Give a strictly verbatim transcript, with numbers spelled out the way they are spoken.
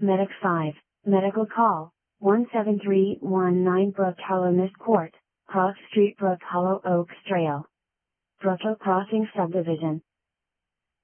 Medic five, medical call, one seven three one nine Brook Hollow Mist Court, Cross Street Brook Hollow Oaks Trail. Brookhill Crossing Subdivision.